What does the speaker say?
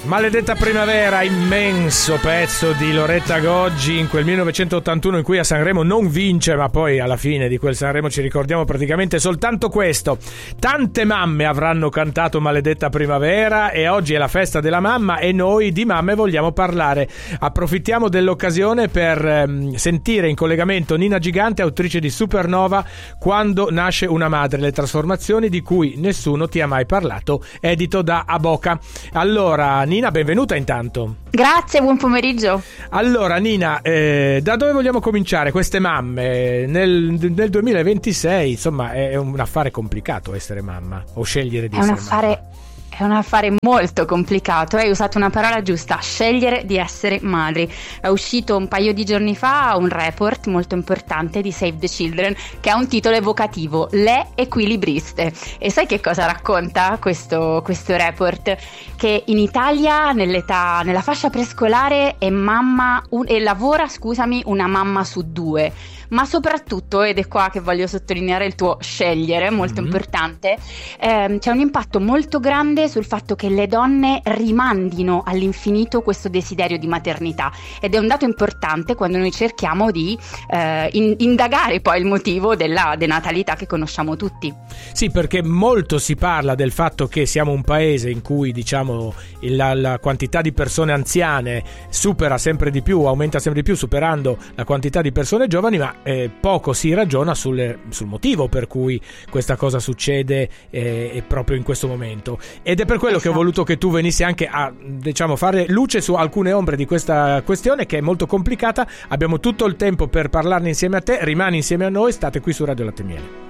Maledetta primavera, immenso pezzo di Loretta Goggi in quel 1981 in cui a Sanremo non vince, ma poi alla fine di quel Sanremo ci ricordiamo praticamente soltanto questo. Tante mamme avranno cantato Maledetta primavera e oggi è la festa della mamma e noi di mamme vogliamo parlare. Approfittiamo dell'occasione per sentire in collegamento Nina Gigante, autrice di Supernova, Quando nasce una madre, le trasformazioni di cui nessuno ti ha mai parlato, edito da Aboca. Allora Nina, benvenuta intanto. Grazie, buon pomeriggio. Allora Nina, da dove vogliamo cominciare? Queste mamme nel 2026, insomma, è un affare complicato essere mamma o scegliere di essere mamma. È un affare molto complicato, hai usato una parola giusta, scegliere di essere madri. È uscito un paio di giorni fa un report molto importante di Save the Children che ha un titolo evocativo, Le equilibriste. E sai che cosa racconta questo report? Che in Italia nella fascia prescolare è lavora una mamma su due. Ma soprattutto, ed è qua che voglio sottolineare il tuo scegliere, molto importante, c'è un impatto molto grande sul fatto che le donne rimandino all'infinito questo desiderio di maternità, ed è un dato importante quando noi cerchiamo di indagare poi il motivo della denatalità che conosciamo tutti. Sì, perché molto si parla del fatto che siamo un paese in cui, diciamo, la quantità di persone anziane supera sempre di più, aumenta sempre di più, superando la quantità di persone giovani, ma poco si ragiona sul motivo per cui questa cosa succede proprio in questo momento, ed è per quello che ho voluto che tu venissi anche a, diciamo, fare luce su alcune ombre di questa questione che è molto complicata. Abbiamo tutto il tempo per parlarne insieme a te, rimani insieme a noi, state qui su Radio Latte e Miele.